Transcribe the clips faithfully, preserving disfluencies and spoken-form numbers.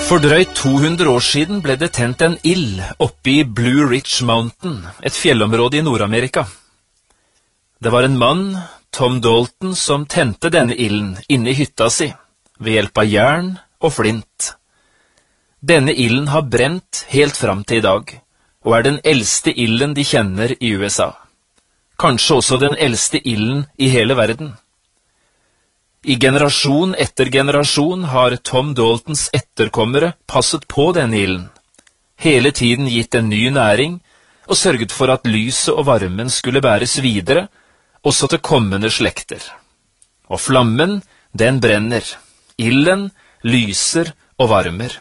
For drøyt to hundre år siden ble det tent en ild oppe i Blue Ridge Mountain, et fjellområde i Nord-Amerika. Det var en mann, Tom Dalton, som tente denne ilden inne i hytta si, ved hjelp av jern og flint. Denne ilden har brent helt fram til i dag, og er den eldste ilden de kjenner i U S A. Kanskje også den eldste ilden i hele verden. I generasjon etter generasjon har Tom Daltons etterkommere passet på denne ilden, hele tiden gitt en ny næring og sørget for at lyset og varmen skulle bæres videre, også til kommende slekter. Og flammen, den brenner, ilden lyser og varmer.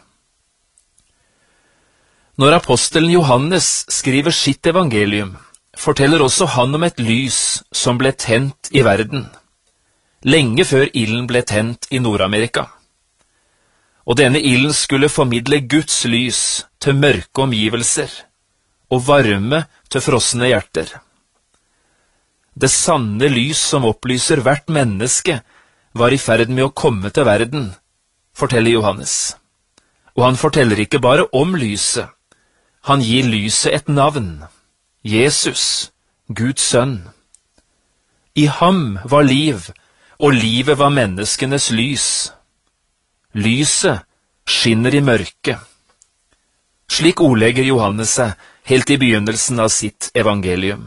Når apostelen Johannes skriver sitt evangelium, forteller også han om et lys som ble tent i verden, lenge før ilden ble tent i Nord-Amerika. Og denne ilden skulle formidle Guds lys til mørke omgivelser, og varme til frosne hjerter. Det sanne lys som opplyser hvert menneske var i ferd med å komme til verden, forteller Johannes. Og han forteller ikke bare om lyset, han gir lyset et navn, Jesus, Guds sønn. I ham var liv, og livet var menneskenes lys. Lyset skinner i mørket. Slik ordlegger Johannes seg helt i begynnelsen av sitt evangelium.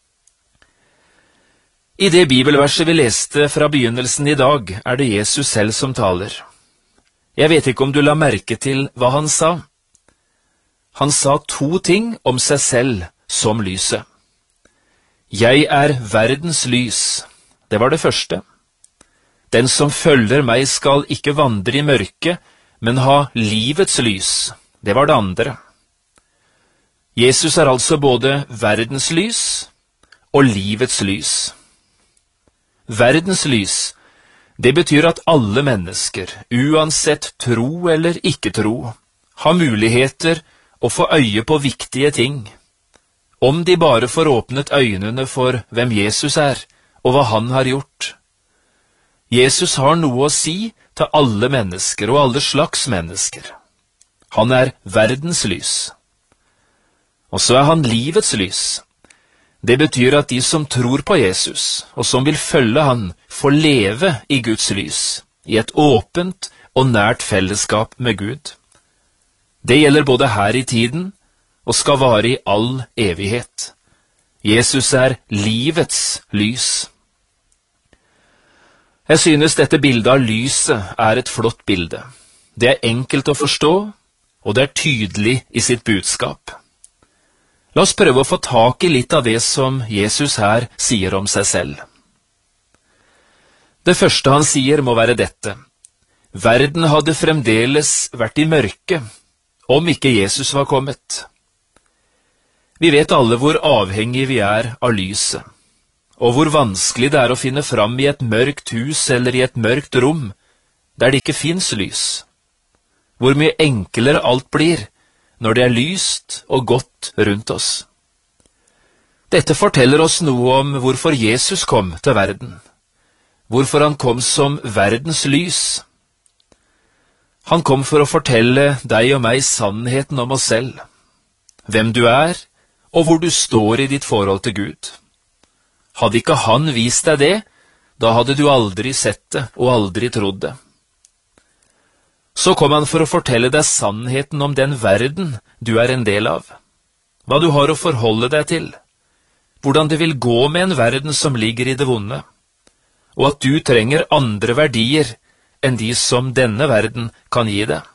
I det bibelverset vi leste fra begynnelsen i dag, er det Jesus selv som taler. Jeg vet ikke om du la merke til hva han sa. Han sa to ting om seg selv som lyset. Jeg er verdens lys. Det var det første. Den som følger meg skal ikke vandre i mørket, men ha livets lys. Det var det andre. Jesus er altså både verdens lys og livets lys. Verdens lys, det betyr at alle mennesker, uansett tro eller ikke tro, har muligheter å få øye på viktige ting, om de bare får åpnet øynene for hvem Jesus er, og hva han har gjort. Jesus har noe å si til alle mennesker og alle slags mennesker. Han er verdens lys. Og så er han livets lys. Det betyr at de som tror på Jesus, og som vil følge han, får leve i Guds lys, i et åpent og nært fellesskap med Gud. Det gjelder både her i tiden, og skal vare i all evighet. Jesus er livets lys. Jeg synes dette bildet av lyset er et flott bilde. Det er enkelt å forstå, og det er tydelig i sitt budskap. La oss prøve å få tak i litt av det som Jesus her sier om seg selv. Det første han sier må være dette. Verden hadde fremdeles vært i mørke, om ikke Jesus var kommet. Vi vet alle hvor avhengig vi er av lyset, og hvor vanskelig det er å finne fram i et mørkt hus eller i et mørkt rom, der det ikke finnes lys. Hvor mye enklere alt blir når det er lyst og godt rundt oss. Dette forteller oss noe om hvorfor Jesus kom til verden, hvorfor han kom som verdens lys. Han kom for å fortelle deg og meg sannheten om oss selv, hvem du er, og hvor du står i ditt forhold til Gud. Hadde ikke han vist deg det, da hadde du aldri sett det og aldri trodd det. Så kom han for å fortelle deg sannheten om den verden du er en del av, hva du har å forholde deg til, hvordan det vil gå med en verden som ligger i det vonde, og at du trenger andre verdier enn de som denne verden kan gi deg.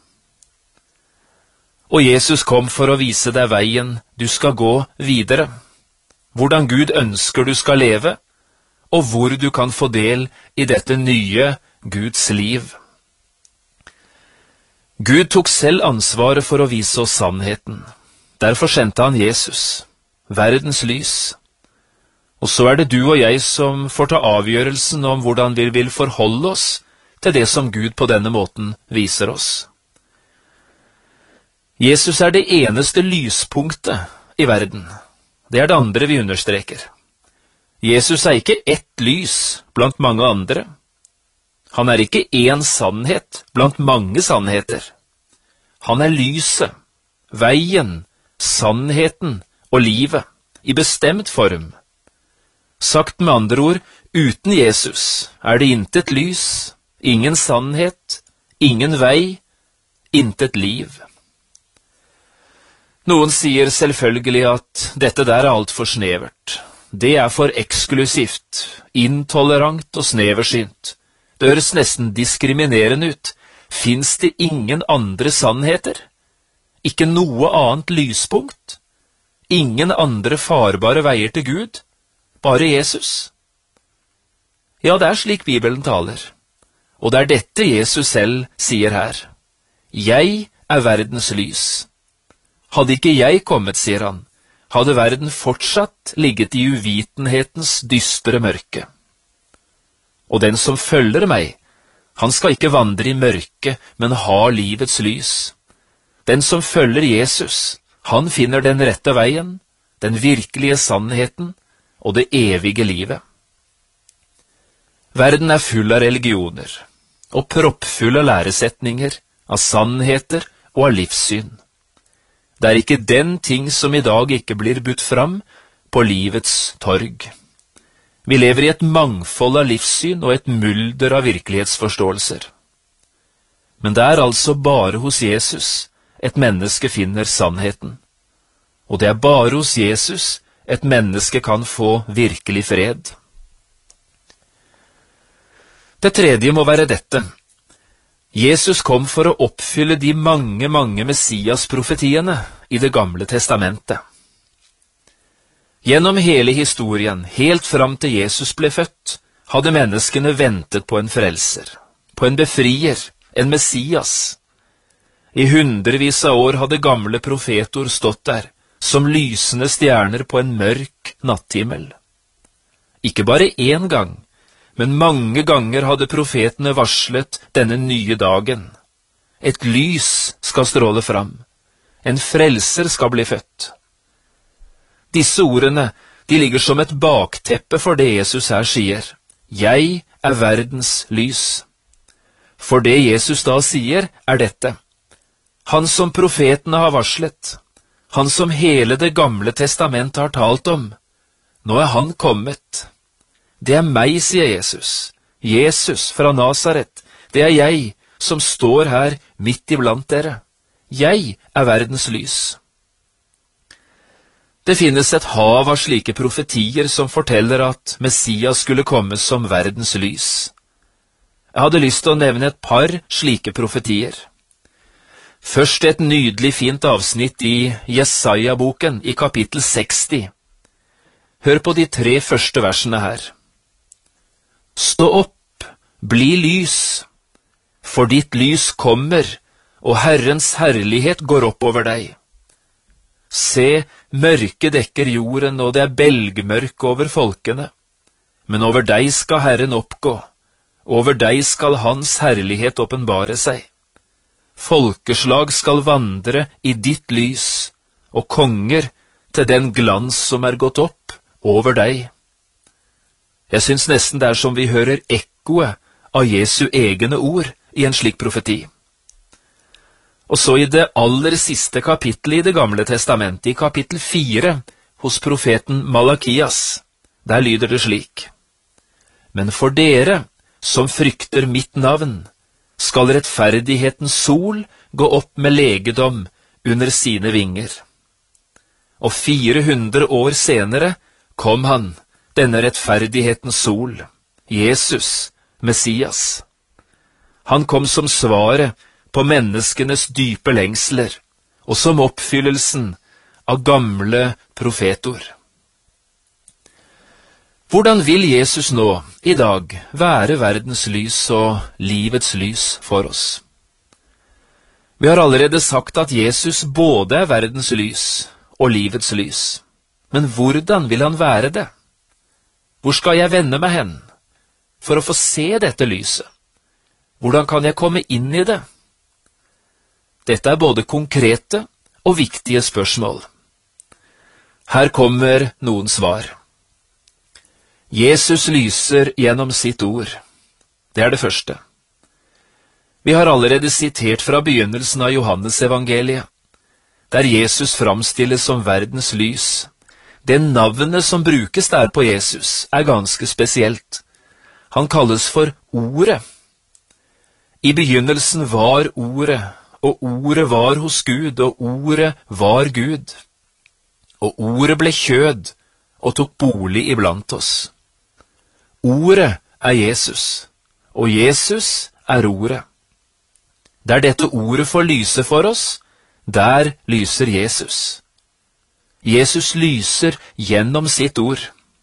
Og Jesus kom for å vise deg veien du skal gå videre, hvordan Gud ønsker du skal leve, og hvor du kan få del i dette nye Guds liv. Gud tok selv ansvaret for å vise oss sannheten. Derfor sendte han Jesus, verdens lys. Og så er det du og jeg som får ta avgjørelsen om hvordan vi vil forholde oss til det som Gud på denne måten viser oss. Jesus er det eneste lyspunktet i verden. Det er det andre vi understreker. Jesus er ikke ett lys blant mange andre. Han er ikke én sannhet blant mange sannheter. Han er lyset, veien, sannheten og livet, i bestemt form. Sagt med andre ord, uten Jesus er det intet lys, ingen sannhet, ingen vei, intet liv. Noen sier selvfølgelig at dette der er alt for snevert. Det er for eksklusivt, intolerant og sneversynt. Det høres nesten diskriminerende ut. Fins det ingen andre sannheter? Ikke noe annet lyspunkt? Ingen andre farbare veier til Gud? Bare Jesus? Ja, det er slik Bibelen taler. Og det er dette Jesus selv sier her. Jeg er verdens lys. Hadde ikke jeg kommet, sier han, hadde verden fortsatt ligget i uvitenhetens dystre mørke. Og den som følger meg, han skal ikke vandre i mørke, men ha livets lys. Den som følger Jesus, han finner den rette veien, den virkelige sannheten og det evige livet. Verden er full av religioner, og proppfull av læresetninger, av sannheter og av livssyn. Det er ikke den ting som i dag ikke blir budt fram på livets torg. Vi lever i et mangfold av livssyn og et mulder av virkelighetsforståelser. Men det er altså bare hos Jesus et menneske finner sannheten. Og det er bare hos Jesus et menneske kan få virkelig fred. Det tredje må være dette. Jesus kom for å oppfylle de mange, mange Messias-profetiene i Det gamle testamentet. Gjennom hele historien, helt fram til Jesus ble født, hadde menneskene ventet på en frelser, på en befrier, en Messias. I hundrevis av år hadde gamle profetord stått der, som lysende stjerner på en mørk natthimmel. Ikke bare én gang, men mange ganger hadde profetene varslet denne nye dagen. Et lys skal stråle fram. En frelser skal bli født. Disse ordene, de ligger som et bakteppe for det Jesus her sier. Jeg er verdens lys. For det Jesus da sier, er dette. Han som profetene har varslet, han som hele det gamle testamentet har talt om, nå er han kommet. Det er meg, sier Jesus. Jesus fra Nasaret. Det er jeg som står her midt iblant dere. Jeg er verdens lys. Det finnes et hav av slike profetier som forteller at Messias skulle komme som verdens lys. Jeg hadde lyst til å nevne et par slike profetier. Først et nydelig fint avsnitt i Jesaja-boken i kapittel seksti. Hør på de tre første versene her. Stå opp, bli lys, for ditt lys kommer, og Herrens herlighet går opp over deg. Se, mørke dekker jorden, og det er belgmørke over folkene. Men over deg skal Herren oppgå, over deg skal Hans herlighet åpenbare seg. Folkeslag skal vandre i ditt lys, og konger til den glans som er gått opp over deg. Jeg synes nesten det er som vi hører ekkoet av Jesu egne ord i en slik profeti. Og så i det aller siste kapittelet i Det gamle testamentet, i kapittel fire, hos profeten Malakias, der lyder det slik. Men for dere, som frykter mitt navn, skal rettferdighetens sol gå opp med legedom under sine vinger. Og fire hundre år senere kom han, denne rettferdighetens sol, Jesus, Messias. Han kom som svaret på menneskenes dype lengsler, og som oppfyllelsen av gamle profetord. Hvordan vil Jesus nå, i dag, være verdens lys og livets lys for oss? Vi har allerede sagt at Jesus både er verdens lys og livets lys. Men hvordan vil han være det? Hvor skal jeg vende meg hen for å få se dette lyset? Hvordan kan jeg komme inn i det? Dette er både konkrete og viktige spørsmål. Her kommer noen svar. Jesus lyser gjennom sitt ord. Det er det første. Vi har allerede sitert fra begynnelsen av Johannes evangeliet, der Jesus framstilles som verdens lys. Det navnet som brukes der på Jesus er ganske spesielt. Han kalles for Ordet. I begynnelsen var Ordet, og Ordet var hos Gud, og Ordet var Gud. Og Ordet ble kjød og tok bolig iblant oss. Ordet er Jesus, og Jesus er Ordet. Der dette Ordet får lyse for oss, der lyser Jesus. Jesus lyser gjennom sitt ord.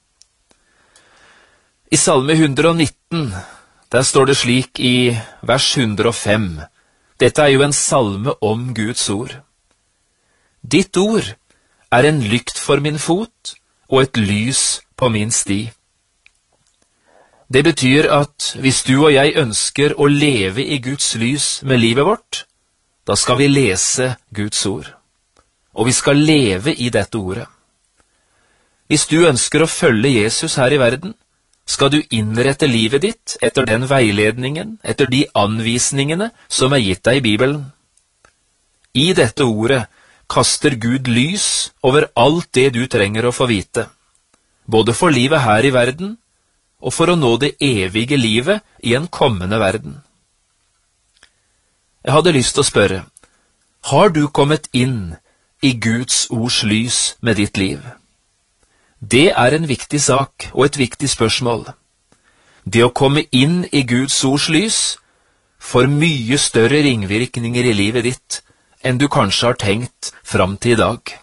I Salme hundre og nitten, der står det slik i vers hundre og fem. Dette er jo en salme om Guds ord. Ditt ord er en lykt for min fot og et lys på min sti. Det betyr at hvis du og jeg ønsker å leve i Guds lys med livet vårt, da skal vi lese Guds ord, og vi skal leve i dette ordet. Hvis du ønsker å følge Jesus her i verden, skal du innrette livet ditt etter den veiledningen, etter de anvisningene som er gitt deg i Bibelen. I dette ordet kaster Gud lys over alt det du trenger å få vite, både for livet her i verden, og for å nå det evige livet i en kommende verden. Jeg hadde lyst til å spørre, har du kommet inn i Guds ords lys med ditt liv? Det er en viktig sak og et viktig spørsmål. Det å komme inn i Guds ords lys får mye større ringvirkninger i livet ditt enn du kanskje har tenkt fram til i dag.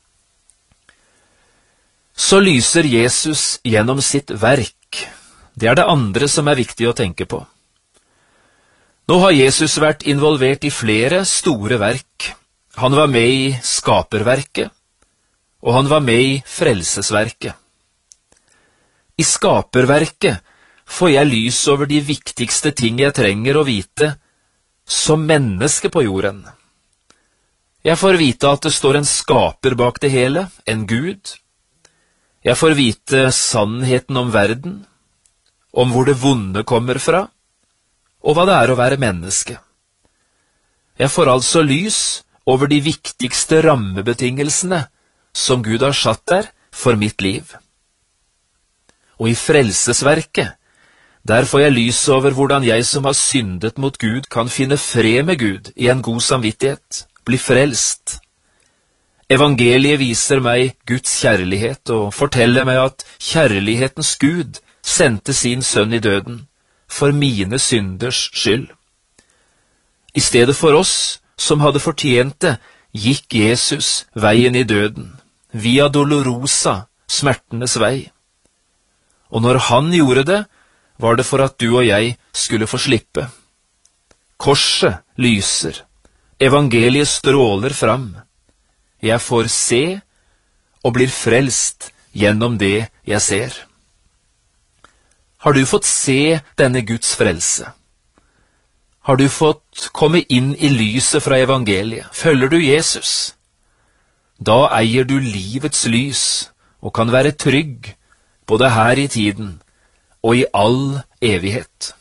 Så lyser Jesus gjennom sitt verk. Det er det andre som er viktig å tenke på. Nå har Jesus vært involvert i flere store verk. Han var med i skaperverket, og han var med i frelsesverket. I skaperverket får jeg lys over de viktigste ting jeg trenger å vite som menneske på jorden. Jeg får vite at det står en skaper bak det hele, en Gud. Jeg får vite sannheten om verden, om hvor det vonde kommer fra, og hva det er å være menneske. Jeg får altså lys over de viktigste rammebetingelsene som Gud har satt der for mitt liv. Og i frelsesverket, der får jeg lys over hvordan jeg som har syndet mot Gud kan finne fred med Gud i en god samvittighet, bli frelst. Evangeliet viser meg Guds kjærlighet og forteller meg at kjærlighetens Gud sendte sin sønn i døden for mine synders skyld. I stedet for oss som hadde fortjent det, gikk Jesus veien i døden, via Dolorosa, smertenes vei. Og når han gjorde det, var det for at du og jeg skulle få slippe. Korset lyser, evangeliet stråler fram. Jeg får se og blir frelst gjennom det jeg ser. Har du fått se denne Guds frelse? Har du fått komme inn i lyset fra evangeliet? Følger du Jesus? Da eier du livets lys og kan være trygg både her i tiden og i all evighet.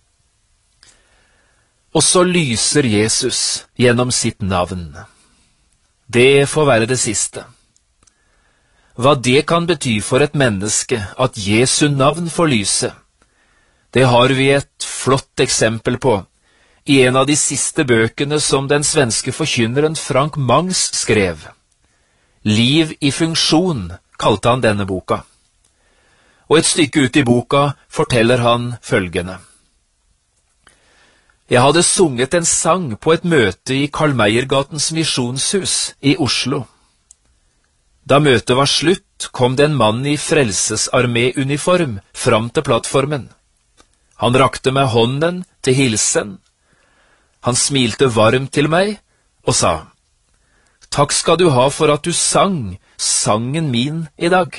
Og så lyser Jesus gjennom sitt navn. Det får være det siste. Hva det kan bety for et menneske at Jesu navn får lyse, det har vi et flott eksempel på i en av de siste bøkene som den svenske forkynneren Frank Mangs skrev. Liv i funksjon kalte han denne boka. Og et stykke ut i boka forteller han følgende. Jeg hadde sunget en sang på et møte i Karl Meiergatens misjonshus i Oslo. Da møtet var slutt, kom det en mann i frelsesarmé-uniform fram til plattformen. Han rakte meg hånden til hilsen. Han smilte varmt til meg og sa, «Takk skal du ha for at du sang sangen min i dag.»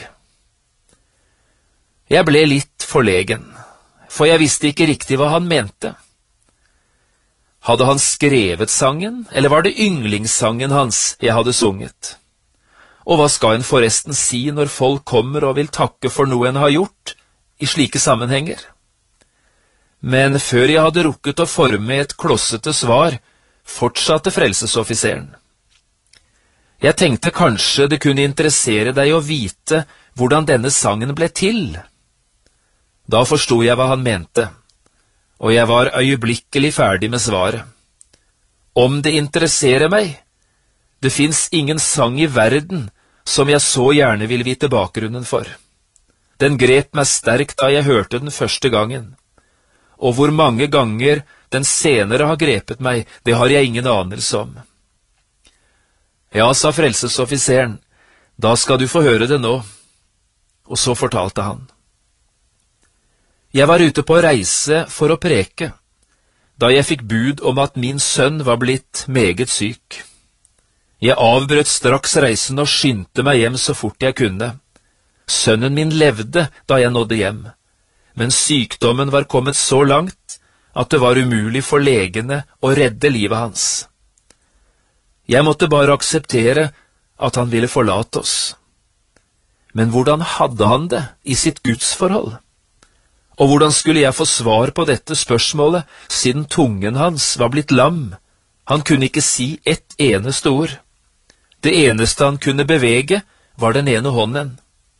Jeg ble litt forlegen, for jeg visste ikke riktig hva han mente. Hadde han skrevet sangen, eller var det yndlingssangen hans jeg hadde sunget? Og hva skal en forresten si når folk kommer og vil takke for noe en har gjort i slike sammenhenger? Men før jeg hadde rukket å forme et klossete svar, fortsatte frelsesoffiseren. Jeg tenkte kanskje det kunne interessere deg å vite hvordan denne sangen ble til. Da forstod jeg hva han mente, og jeg var øyeblikkelig ferdig med svaret. Om det interesserer meg, det finnes ingen sang i verden som jeg så gjerne vil vite bakgrunnen for. Den grep meg sterkt da jeg hørte den første gangen, og hvor mange ganger den senere har grepet meg, det har jeg ingen anelse om. Ja, sa frelsesoffiseren, da skal du få høre det nå. Og så fortalte han. Jeg var ute på reise for å preke, da jeg fikk bud om at min sønn var blitt meget syk. Jeg avbrøt straks reisen og skyndte meg hjem så fort jeg kunne. Sønnen min levde da jeg nådde hjem, men sykdommen var kommet så langt at det var umulig for legene å redde livet hans. Jeg måtte bare akseptere at han ville forlate oss. Men hvordan hadde han det i sitt gudsforhold? Og hvordan skulle jeg få svar på dette spørsmålet, siden tungen hans var blitt lam? Han kunne ikke si ett eneste ord. Det eneste han kunne bevege, var den ene hånden.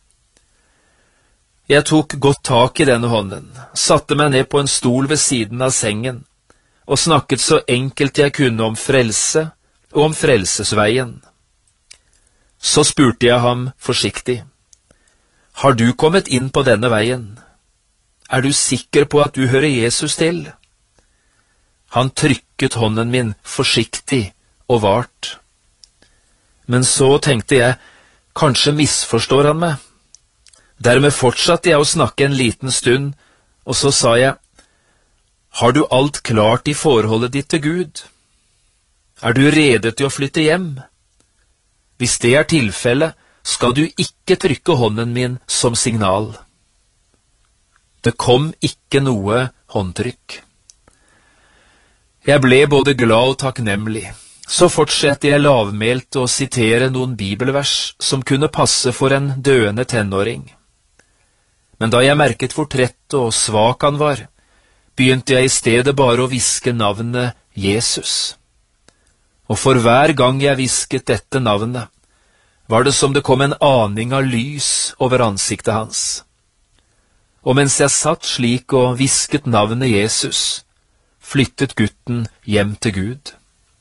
Jeg tok godt tak i denne hånden, satte meg ned på en stol ved siden av sengen, og snakket så enkelt jeg kunne om frelse og om frelsesveien. Så spurte jeg ham forsiktig, «Har du kommet inn på denne veien? Er du sikker på at du hører Jesus til?» Han trykket hånden min forsiktig og vart. Men så tenkte jeg, kanskje misforstår han meg. Dermed fortsatte jeg å snakke en liten stund, og så sa jeg, «Har du alt klart i forholdet ditt til Gud? Er du rede til å flytte hjem? Hvis det er tilfelle, skal du ikke trykke hånden min som signal.» Det kom ikke noe håndtrykk. Jeg ble både glad og takknemlig. Så fortsatte jeg lavmælt å sitere noen bibelvers som kunne passe for en døende tenåring. Men da jeg merket hvor trett og svak han var, begynte jeg i stedet bare å hviske navnet Jesus. Og for hver gang jeg hvisket dette navnet, var det som det kom en aning av lys over ansiktet hans. Og mens jeg satt slik og hvisket navnet Jesus, flyttet gutten hjem til Gud.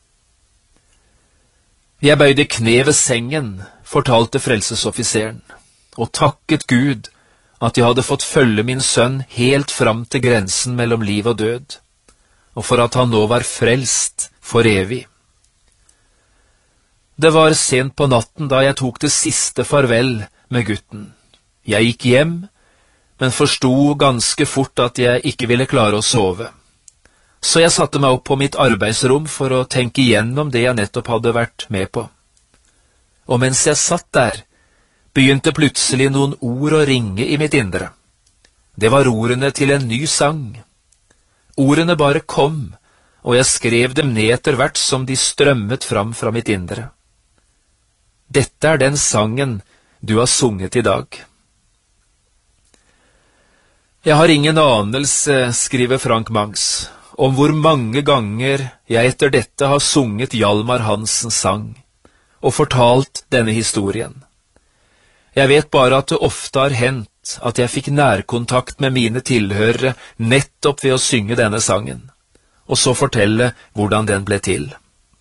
Jeg bøyde kne ved sengen, fortalte frelsesoffiseren, og takket Gud at jeg hadde fått følge min sønn helt fram til grensen mellom liv og død, og for at han nå var frelst for evig. Det var sent på natten da jeg tok det siste farvel med gutten. Jeg gikk hjem, men forstod ganske fort at jeg ikke ville klare å sove. Så jeg satte meg opp på mitt arbeidsrom for å tenke igjennom det jeg nettopp hadde vært med på. Og mens jeg satt der, begynte plutselig noen ord å ringe i mitt indre. Det var ordene til en ny sang. Ordene bare kom, og jeg skrev dem ned etter hvert som de strømmet fram fra mitt indre. Dette er den sangen du har sunget i dag. Jeg har ingen anelse, skriver Frank Mangs, om hvor mange ganger jeg etter dette har sunget Hjalmar Hansens sang, og fortalt denne historien. Jeg vet bare at det ofte har hendt at jeg fikk nærkontakt med mine tilhørere nettopp ved å synge denne sangen, og så fortelle hvordan den ble til.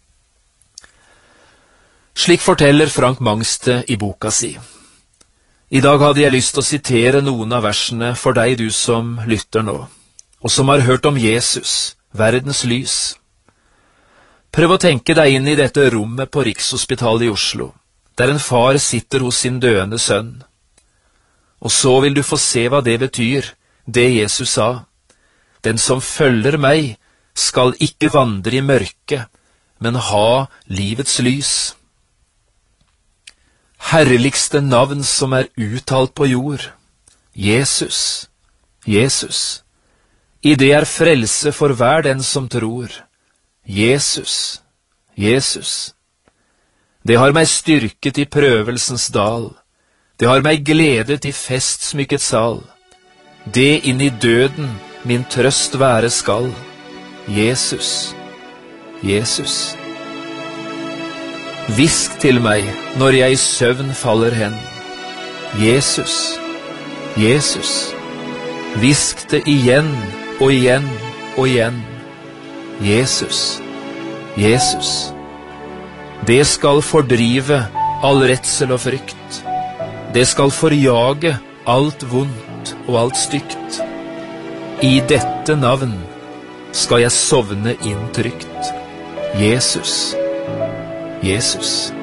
Slik forteller Frank Mangs det i boka si. I dag hadde jeg lyst til å sitere noen av versene for deg, du som lytter nå, og som har hørt om Jesus, verdens lys. Prøv å tenke deg inn i dette rommet på Rikshospitalet i Oslo, der en far sitter hos sin døende sønn. Og så vil du få se hva det betyr, det Jesus sa. Den som følger meg, skal ikke vandre i mørke, men ha livets lys. Herligste navn som er uttalt på jord, Jesus, Jesus. I det er frelse for hver den som tror, Jesus, Jesus. Det har meg styrket i prøvelsens dal, det har meg gledet i festsmykket sal. Det inn i døden min trøst være skal. Jesus, Jesus. Hvisk til meg når jeg i søvn faller hen. Jesus, Jesus. Hvisk det igjen og igjen og igjen. Jesus, Jesus. Det skal fordrive all redsel og frykt. Det skal forjage alt vondt og alt stygt. I dette navn skal jeg sovne inn trygt. Jesus, Jesus.